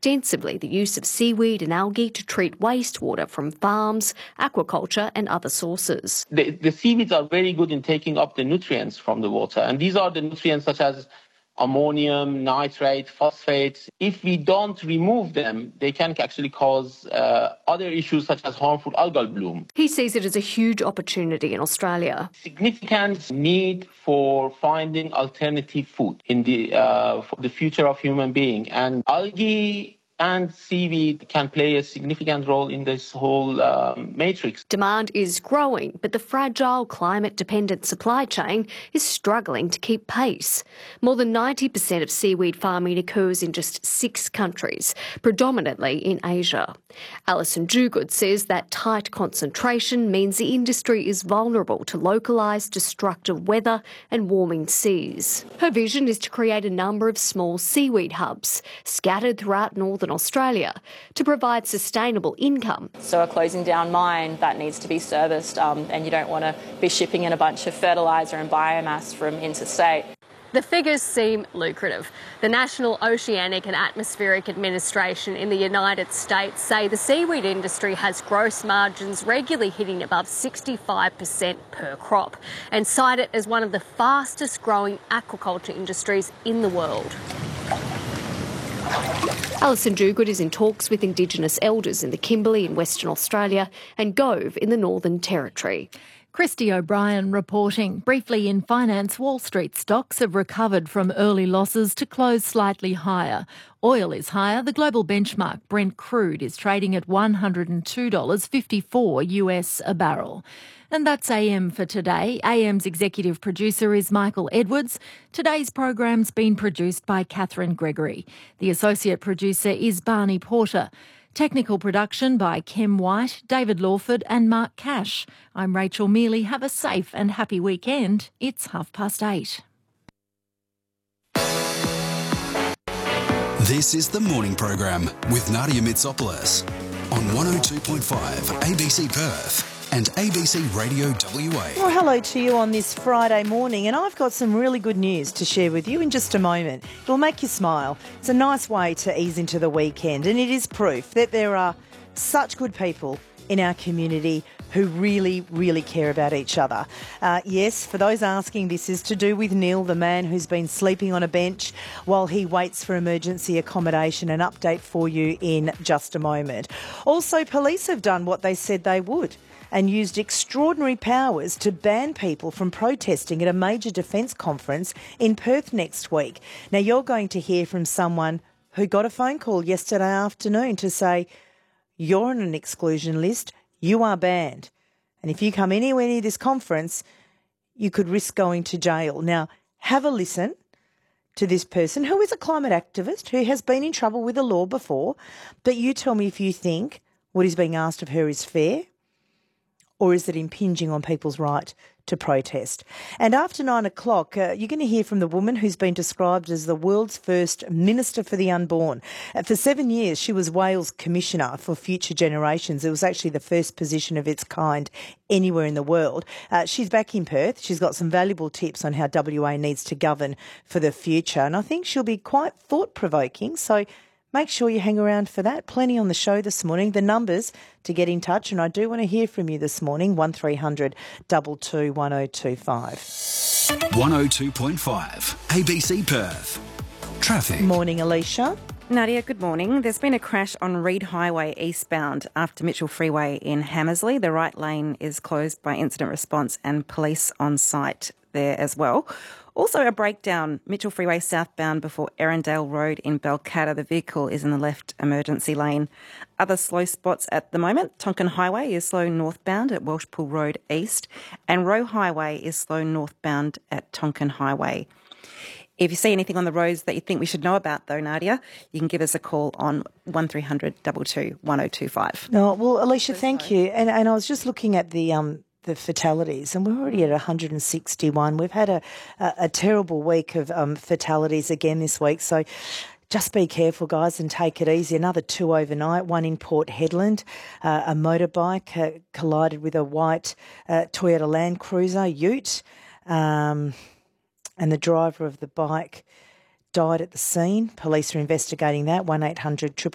extensively the use of seaweed and algae to treat wastewater from farms, aquaculture and other sources. The seaweeds are very good in taking up the nutrients from the water, and these are the nutrients such as ammonium, nitrate, phosphates. If we don't remove them, they can actually cause other issues such as harmful algal bloom. He sees it as a huge opportunity in Australia. Significant need for finding alternative food in for the future of human being, and algae and seaweed can play a significant role in this whole matrix. Demand is growing, but the fragile climate-dependent supply chain is struggling to keep pace. More than 90% of seaweed farming occurs in just 6 countries, predominantly in Asia. Alison Duguid says that tight concentration means the industry is vulnerable to localised destructive weather and warming seas. Her vision is to create a number of small seaweed hubs scattered throughout northern Australia to provide sustainable income. So a closing down mine that needs to be serviced and you don't want to be shipping in a bunch of fertiliser and biomass from interstate. The figures seem lucrative. The National Oceanic and Atmospheric Administration in the United States say the seaweed industry has gross margins regularly hitting above 65% per crop and cite it as one of the fastest growing aquaculture industries in the world. Alison Duguid is in talks with Indigenous elders in the Kimberley in Western Australia and Gove in the Northern Territory. Christy O'Brien reporting. Briefly in finance, Wall Street stocks have recovered from early losses to close slightly higher. Oil is higher. The global benchmark Brent crude is trading at $102.54 US a barrel. And that's AM for today. AM's executive producer is Michael Edwards. Today's program's been produced by Catherine Gregory. The associate producer is Barney Porter. Technical production by Kim White, David Lawford and Mark Cash. I'm Rachel Mealy. Have a safe and happy weekend. It's 8:30. This is the morning program with Nadia Mitsopoulos on 102.5 ABC Perth and ABC Radio WA. Well, hello to you on this Friday morning, and I've got some really good news to share with you in just a moment. It'll make you smile. It's a nice way to ease into the weekend, and it is proof that there are such good people in our community who really, really care about each other. Yes, for those asking, this is to do with Neil, the man who's been sleeping on a bench while he waits for emergency accommodation. An update for you in just a moment. Also, police have done what they said they would and used extraordinary powers to ban people from protesting at a major defence conference in Perth next week. Now, you're going to hear from someone who got a phone call yesterday afternoon to say, you're on an exclusion list, you are banned. And if you come anywhere near this conference, you could risk going to jail. Now, have a listen to this person who is a climate activist who has been in trouble with the law before, but you tell me if you think what is being asked of her is fair, or is it impinging on people's right to protest? And after 9 o'clock, you're going to hear from the woman who's been described as the world's first Minister for the Unborn. For 7 years, she was Wales Commissioner for Future Generations. It was actually the first position of its kind anywhere in the world. She's back in Perth. She's got some valuable tips on how WA needs to govern for the future. And I think she'll be quite thought-provoking. So make sure you hang around for that. Plenty on the show this morning. The numbers to get in touch, and I do want to hear from you this morning, 1300 22 1025. 102.5 ABC Perth. Traffic. Morning, Alicia. Nadia, good morning. There's been a crash on Reid Highway eastbound after Mitchell Freeway in Hammersley. The right lane is closed by incident response and police on site there as well. Also a breakdown, Mitchell Freeway southbound before Erindale Road in Balcatta. The vehicle is in the left emergency lane. Other slow spots at the moment, Tonkin Highway is slow northbound at Welshpool Road East, and Roe Highway is slow northbound at Tonkin Highway. If you see anything on the roads that you think we should know about, though, Nadia, you can give us a call on 1300 22 1025. No, well, Alicia, thank you. And I was just looking at the fatalities, and we're already at 161. We've had a terrible week of fatalities again this week, so just be careful, guys, and take it easy. Another 2 overnight, one in Port Hedland. A motorbike collided with a white Toyota Land Cruiser ute, and the driver of the bike died at the scene. Police are investigating that. 1800